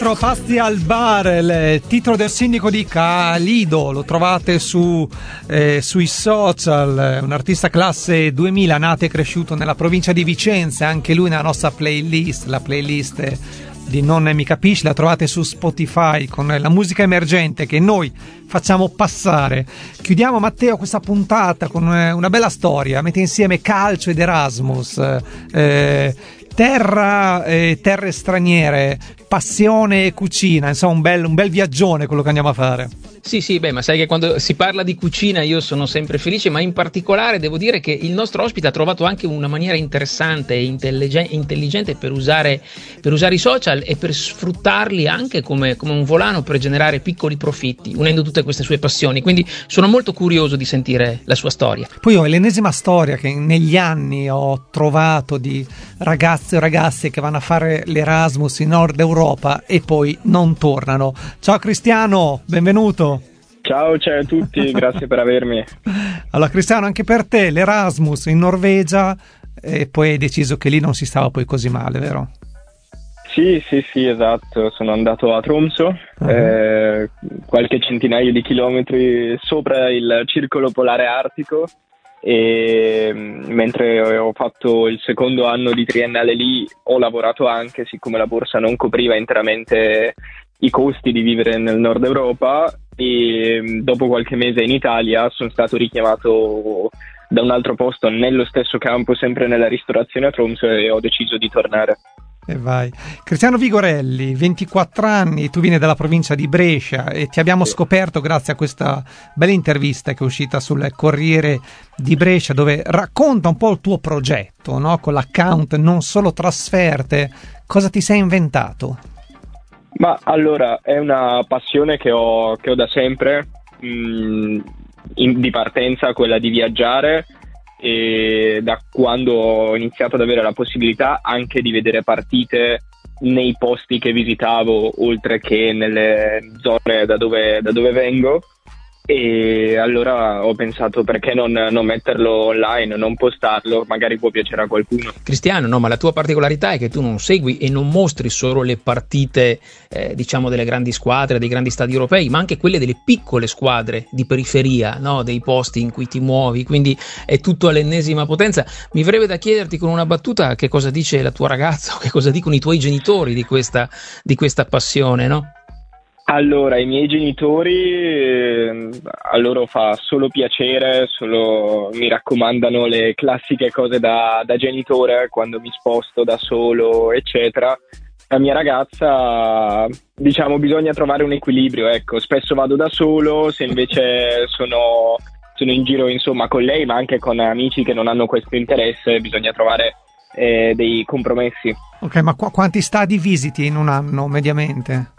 4 pasti al bar, il titolo del sindaco di Calido, lo trovate sui social, un artista classe 2000, nato e cresciuto nella provincia di Vicenza, anche lui nella nostra playlist, la playlist di Non Mi Capisci, la trovate su Spotify con la musica emergente che noi facciamo passare. Chiudiamo, Matteo, questa puntata con una bella storia, mette insieme calcio ed Erasmus, terre straniere, passione e cucina, insomma un bel viaggione quello che andiamo a fare. Sì, ma sai che quando si parla di cucina io sono sempre felice, ma in particolare devo dire che il nostro ospite ha trovato anche una maniera interessante e intelligente per usare i social e per sfruttarli anche come un volano per generare piccoli profitti, unendo tutte queste sue passioni, quindi sono molto curioso di sentire la sua storia. Poi è l'ennesima storia che negli anni ho trovato di ragazzi o ragazze che vanno a fare l'Erasmus in Nord Europa e poi non tornano. Ciao Cristiano, benvenuto. Ciao a tutti, grazie per avermi. Allora Cristiano, anche per te l'Erasmus in Norvegia, e poi hai deciso che lì non si stava poi così male, vero? Sì, esatto, sono andato a Tromsø, qualche centinaio di chilometri sopra il circolo polare artico, e mentre ho fatto il secondo anno di triennale lì ho lavorato anche, siccome la borsa non copriva interamente i costi di vivere nel nord Europa, e dopo qualche mese in Italia sono stato richiamato da un altro posto nello stesso campo, sempre nella ristorazione a Tromsø, e ho deciso di tornare. E vai. Cristiano Vigorelli, 24 anni, tu vieni dalla provincia di Brescia e ti abbiamo scoperto grazie a questa bella intervista che è uscita sul Corriere di Brescia, dove racconta un po' il tuo progetto, no? Con l'account Non Solo Trasferte. Cosa ti sei inventato? Ma allora, è una passione che ho da sempre, di partenza, quella di viaggiare, e da quando ho iniziato ad avere la possibilità anche di vedere partite nei posti che visitavo, oltre che nelle zone da dove vengo. E allora ho pensato, perché non metterlo online, non postarlo, magari può piacere a qualcuno. Cristiano, no, ma la tua particolarità è che tu non segui e non mostri solo le partite diciamo delle grandi squadre, dei grandi stadi europei, ma anche quelle delle piccole squadre di periferia, no? Dei posti in cui ti muovi, quindi è tutto all'ennesima potenza. Mi verrebbe da chiederti con una battuta che cosa dice la tua ragazza o che cosa dicono i tuoi genitori di questa passione, no? Allora, i miei genitori, a loro fa solo piacere, mi raccomandano le classiche cose da genitore quando mi sposto da solo, eccetera. La mia ragazza, diciamo, bisogna trovare un equilibrio, ecco. Spesso vado da solo, se invece sono in giro, insomma, con lei, ma anche con amici che non hanno questo interesse, bisogna trovare dei compromessi. Ok, ma quanti stadi visiti in un anno mediamente?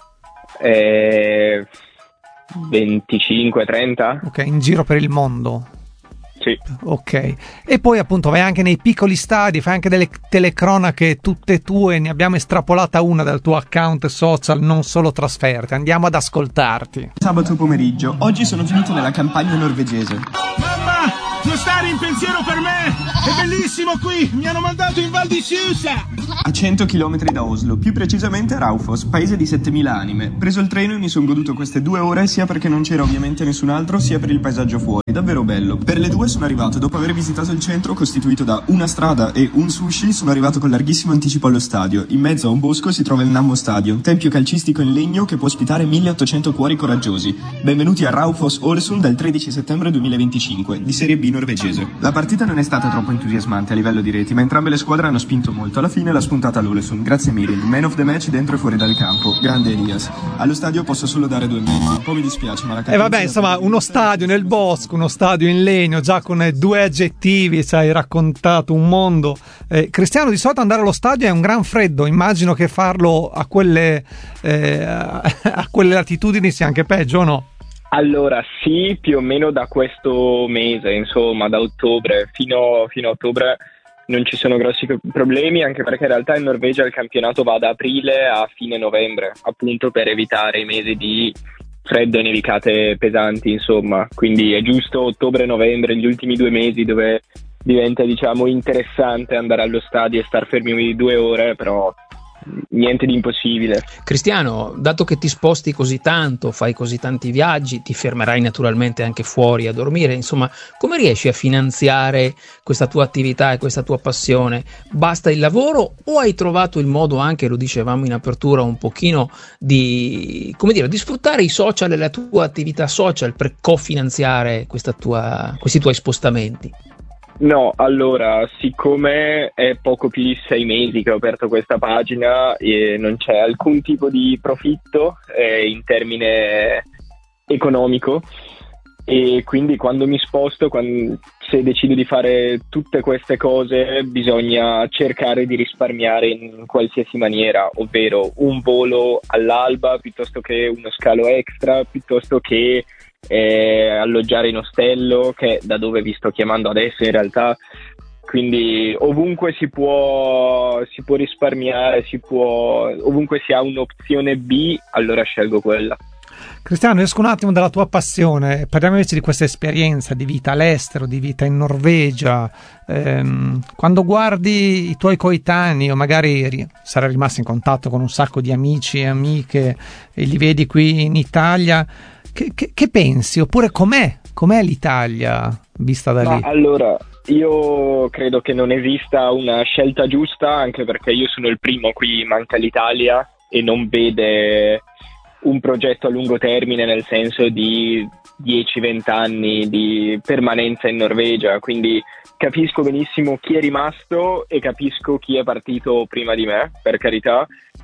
25-30. Ok, in giro per il mondo. Sì. Ok, e poi appunto vai anche nei piccoli stadi, fai anche delle telecronache tutte tue, ne abbiamo estrapolata una dal tuo account social Non Solo Trasferte, andiamo ad ascoltarti. Sabato pomeriggio, oggi sono finito nella campagna norvegese. Mamma, non stare in pensiero per me, è bellissimo qui, mi hanno mandato in Val di Susa. A 100 km da Oslo, più precisamente a Raufoss, paese di 7000 anime. Preso il treno e mi sono goduto queste 2 ore, sia perché non c'era ovviamente nessun altro, sia per il paesaggio fuori, davvero bello. Per le 2 sono arrivato, dopo aver visitato il centro costituito da una strada e un sushi, sono arrivato con larghissimo anticipo allo stadio. In mezzo a un bosco si trova il Nammo Stadion, tempio calcistico in legno che può ospitare 1800 cuori coraggiosi. Benvenuti a Raufoss Ålesund dal 13 settembre 2025, di Serie B norvegese. La partita non è stata troppo entusiasmante a livello di reti, ma entrambe le squadre hanno spinto molto. Alla fine l'ha spuntata l'Ålesund, grazie mille. Man of the match dentro e fuori dal campo, grande Elias. Allo stadio posso solo dare 2 mezzi, un po' mi dispiace, ma la vabbè, insomma, uno stadio nel bosco, uno stadio in legno, già con 2 aggettivi ci hai raccontato un mondo. Cristiano, di solito andare allo stadio è un gran freddo, immagino che farlo a quelle latitudini sia anche peggio, o no? Allora sì, più o meno da questo mese, insomma, da ottobre fino a ottobre non ci sono grossi problemi, anche perché in realtà in Norvegia il campionato va da aprile a fine novembre, appunto per evitare i mesi di freddo e nevicate pesanti, insomma. Quindi è giusto ottobre e novembre, gli ultimi 2 mesi, dove diventa, diciamo, interessante andare allo stadio e star fermi 2 ore, però niente di impossibile. Cristiano, dato che ti sposti così tanto, fai così tanti viaggi, ti fermerai naturalmente anche fuori a dormire, insomma, come riesci a finanziare questa tua attività e questa tua passione? Basta il lavoro o hai trovato il modo anche, lo dicevamo in apertura, un pochino di, come dire, di sfruttare i social e la tua attività social per cofinanziare questi tuoi spostamenti? No, allora, siccome è poco più di 6 mesi che ho aperto questa pagina e non c'è alcun tipo di profitto in termine economico, e quindi quando mi sposto, se decido di fare tutte queste cose, bisogna cercare di risparmiare in qualsiasi maniera, ovvero un volo all'alba piuttosto che uno scalo extra, piuttosto che alloggiare in ostello, che è da dove vi sto chiamando adesso in realtà. Quindi ovunque si può risparmiare, ovunque si ha un'opzione B, allora scelgo quella. Cristiano, esco un attimo dalla tua passione, parliamo invece di questa esperienza di vita all'estero, di vita in Norvegia. Quando guardi i tuoi coetanei, o magari sarai rimasto in contatto con un sacco di amici e amiche e li vedi qui in Italia, che pensi? Oppure com'è l'Italia vista da lì? Allora, io credo che non esista una scelta giusta, anche perché io sono il primo qui, manca l'Italia e non vede un progetto a lungo termine, nel senso di 10-20 anni di permanenza in Norvegia, quindi capisco benissimo chi è rimasto e capisco chi è partito prima di me, per carità,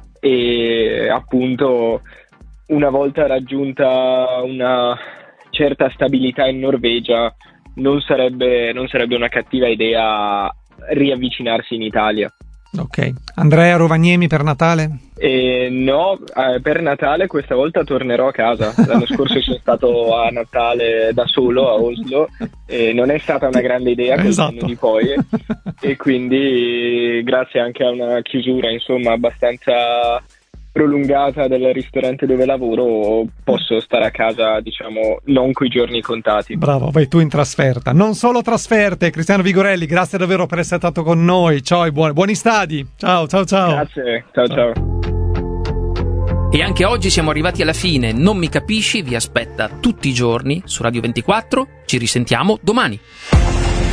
e appunto una volta raggiunta una certa stabilità in Norvegia non sarebbe una cattiva idea riavvicinarsi in Italia. Ok. Andrea Rovagnemi per Natale? No, per Natale questa volta tornerò a casa. L'anno scorso sono stato a Natale da solo a Oslo e non è stata una grande idea col senno di poi, e quindi grazie anche a una chiusura insomma abbastanza prolungata del ristorante dove lavoro posso stare a casa, diciamo, non coi giorni contati. Bravo, vai tu in trasferta. Non solo trasferte. Cristiano Vigorelli, grazie davvero per essere stato con noi. Ciao e buoni stadi. Ciao. Grazie, ciao. E anche oggi siamo arrivati alla fine. Non mi capisci vi aspetta tutti i giorni su Radio 24. Ci risentiamo domani.